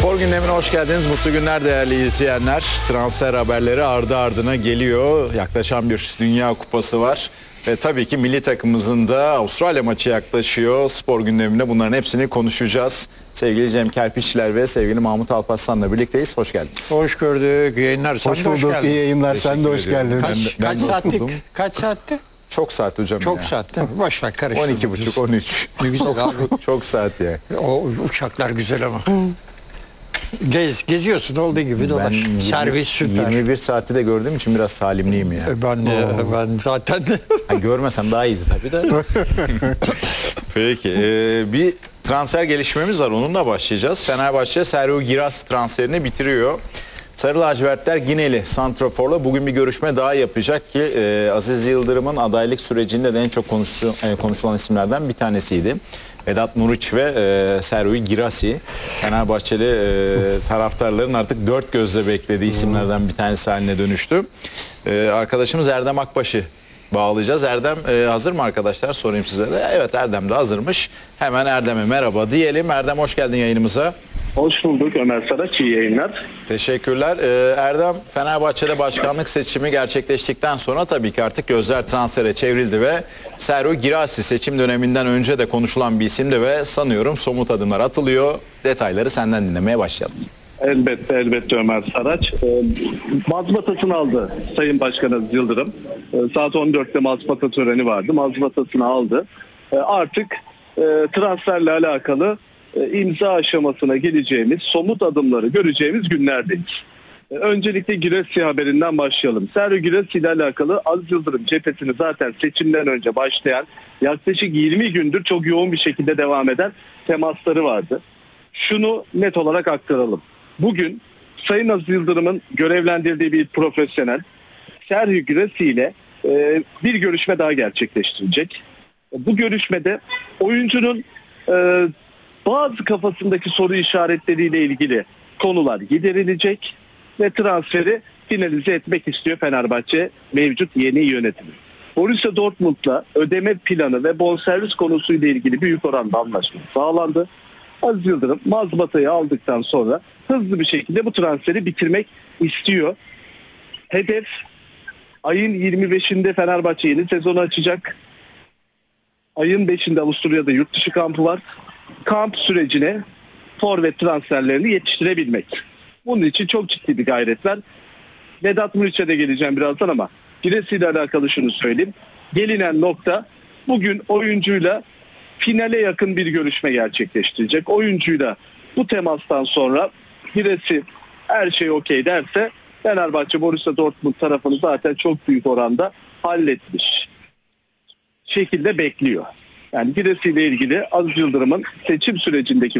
Spor gündemine hoş geldiniz. Mutlu günler değerli izleyenler. Transfer haberleri ardı ardına geliyor. Yaklaşan bir Dünya Kupası var. Ve tabii ki milli takımımızın da Avustralya maçı yaklaşıyor. Spor gündeminde bunların hepsini konuşacağız. Sevgili Cem Kerpiçler ve sevgili Mahmut Alparslan'la birlikteyiz. Hoş geldiniz. Hoş gördük. Yayınlar. Sen Hoş de hoş bulduk. geldin. İyi yayınlar. Sen de hoş geldin. Kaç saatlik? Kaç saatte? Çok saat hocam. Çok ya. saatte. Boş ver, karıştırma. 12.30, 13. Ne güzel abi. Çok saat ya. O uçaklar güzel ama. Geziyorsun olduğu gibi dolaş. Servis süper. 21 saati de gördüğüm için biraz talimliyim ya. Ben zaten. Görmesem daha iyiydi tabii de. Peki. Bir transfer gelişmemiz var. Onunla başlayacağız. Fenerbahçe Serhou Girassi transferini bitiriyor. Sarı lacivertler Gineli santraforla bugün bir görüşme daha yapacak ki Aziz Yıldırım'ın adaylık sürecinde de en çok konuşulan isimlerden bir tanesiydi. Vedat Muriç ve Serhou Girassi. Fenerbahçeli taraftarların artık dört gözle beklediği isimlerden bir tanesi haline dönüştü. Arkadaşımız Erdem Akbaş'ı bağlayacağız. Erdem hazır mı arkadaşlar? Sorayım size de. Evet, Erdem de hazırmış. Hemen Erdem'e merhaba diyelim. Erdem hoş geldin yayınımıza. Hoş bulduk Ömer Saraç, iyi yayınlar. Teşekkürler. Erdem, Fenerbahçe'de başkanlık seçimi gerçekleştikten sonra tabii ki artık gözler transfere çevrildi ve Serhou Girassi seçim döneminden önce de konuşulan bir isimdi ve sanıyorum somut adımlar atılıyor. Detayları senden dinlemeye başlayalım. Elbette Ömer Saraç. Mazbatasını aldı Sayın Başkan Aziz Yıldırım. Saat 14'te mazbata töreni vardı. Mazbatasını aldı. Artık transferle alakalı imza aşamasına geleceğimiz, somut adımları göreceğimiz günlerdeyiz. Öncelikle Girassi haberinden başlayalım. Serhou Girassi ile alakalı Aziz Yıldırım cephesini zaten seçimden önce başlayan, yaklaşık 20 gündür çok yoğun bir şekilde devam eden temasları vardı. Şunu net olarak aktaralım. Bugün Sayın Aziz Yıldırım'ın görevlendirdiği bir profesyonel Serhou Girassi ile bir görüşme daha gerçekleştirecek. Bu görüşmede oyuncunun bazı kafasındaki soru işaretleriyle ilgili konular giderilecek ve transferi finalize etmek istiyor Fenerbahçe mevcut yeni yönetimi. Borussia Dortmund'la ödeme planı ve bonservis konusuyla ilgili büyük oranda anlaşma sağlandı. Aziz Yıldırım mazbatayı aldıktan sonra hızlı bir şekilde bu transferi bitirmek istiyor. Hedef ayın 25'inde Fenerbahçe yeni sezonu açacak. Ayın 5'inde Avusturya'da yurt dışı kampı var. Kamp sürecine forvet transferlerini yetiştirebilmek. Bunun için çok ciddi bir gayret var. Vedat Muriç'e de geleceğim birazdan ama Girassi ile alakalı şunu söyleyeyim. Gelinen nokta bugün oyuncuyla finale yakın bir görüşme gerçekleştirecek. Oyuncuyla bu temastan sonra Girassi her şey okey derse Fenerbahçe Borussia Dortmund tarafını zaten çok büyük oranda halletmiş şekilde bekliyor. Yani Girassi ile ilgili Aziz Yıldırım'ın seçim sürecindeki